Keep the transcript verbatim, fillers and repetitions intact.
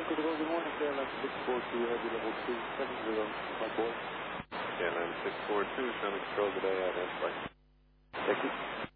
Control, good morning, K L M six four two, heavy level two seven zero, my boy. K L M six four two, showing control today, identify. Thank you.